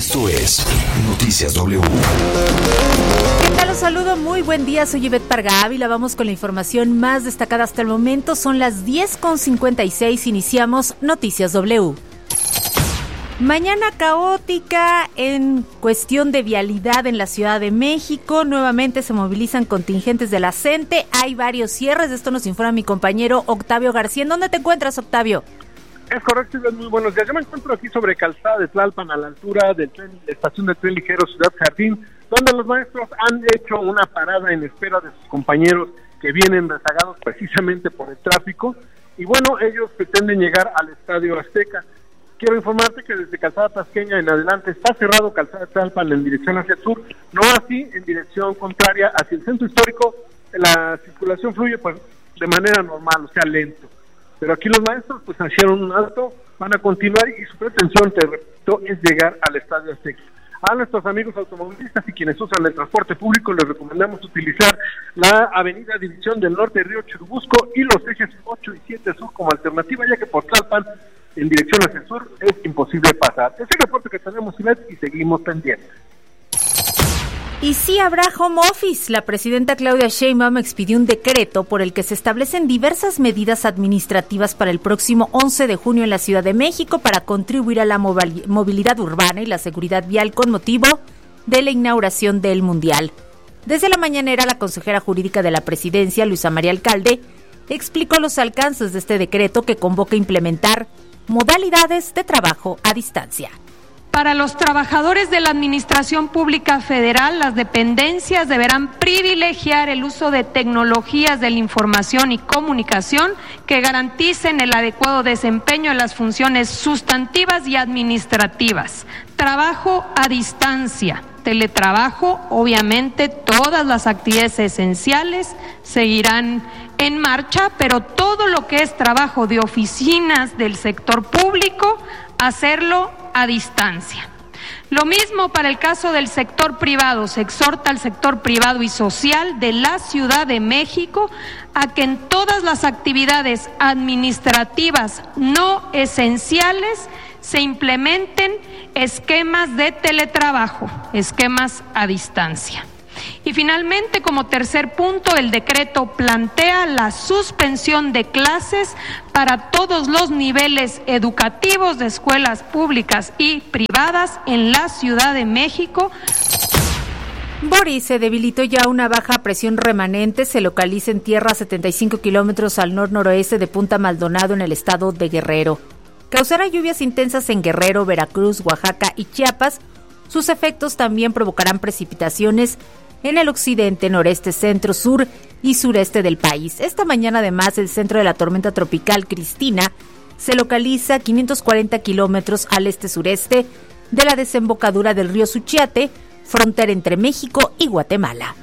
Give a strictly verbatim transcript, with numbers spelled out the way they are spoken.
Esto es Noticias W. ¿Qué tal? Los saludo, muy buen día, soy Ivette Parga Ávila. Vamos con la información más destacada hasta el momento. Son las diez con cincuenta y seis, iniciamos Noticias W. Mañana caótica en cuestión de vialidad en la Ciudad de México. Nuevamente se movilizan contingentes de la CENTE. Hay varios cierres, de esto nos informa mi compañero Octavio García. ¿En dónde te encuentras, Octavio? Es correcto, muy buenos días. Yo me encuentro aquí sobre Calzada de Tlalpan, a la altura del tren, la estación de tren ligero Ciudad Jardín, donde los maestros han hecho una parada en espera de sus compañeros que vienen rezagados precisamente por el tráfico. Y bueno, ellos pretenden llegar al Estadio Azteca. Quiero informarte que desde Calzada Tasqueña en adelante está cerrado Calzada de Tlalpan en dirección hacia el sur, no así en dirección contraria hacia el centro histórico. La circulación fluye pues de manera normal, o sea, lento. Pero aquí los maestros pues hicieron un alto, van a continuar y su pretensión, te repito, es llegar al Estadio Azteca. A nuestros amigos automovilistas y quienes usan el transporte público les recomendamos utilizar la avenida División del Norte, Río Churubusco, y los ejes ocho y siete sur como alternativa, ya que por Tlalpan en dirección hacia el sur es imposible pasar. Es el reporte que tenemos, Ivette, y seguimos pendientes. Y sí habrá home office. La presidenta Claudia Sheinbaum expidió un decreto por el que se establecen diversas medidas administrativas para el próximo once de junio en la Ciudad de México para contribuir a la movilidad urbana y la seguridad vial con motivo de la inauguración del Mundial. Desde la mañanera, la consejera jurídica de la presidencia, Luisa María Alcalde, explicó los alcances de este decreto que convoca a implementar modalidades de trabajo a distancia. Para los trabajadores de la Administración Pública Federal, las dependencias deberán privilegiar el uso de tecnologías de la información y comunicación que garanticen el adecuado desempeño de las funciones sustantivas y administrativas. Trabajo a distancia, teletrabajo, obviamente todas las actividades esenciales seguirán en marcha, pero todo lo que es trabajo de oficinas del sector público, hacerlo a distancia. Lo mismo para el caso del sector privado. Se exhorta al sector privado y social de la Ciudad de México a que en todas las actividades administrativas no esenciales se implementen esquemas de teletrabajo, esquemas a distancia. Y finalmente, como tercer punto, el decreto plantea la suspensión de clases para todos los niveles educativos de escuelas públicas y privadas en la Ciudad de México. Boris, se debilitó ya una baja presión remanente, se localiza en tierra a setenta y cinco kilómetros al nor-noroeste de Punta Maldonado en el estado de Guerrero. Causará lluvias intensas en Guerrero, Veracruz, Oaxaca y Chiapas. Sus efectos también provocarán precipitaciones en el occidente, noreste, centro, sur y sureste del país. Esta mañana, además, el centro de la tormenta tropical Cristina se localiza a quinientos cuarenta kilómetros al este-sureste de la desembocadura del río Suchiate, frontera entre México y Guatemala.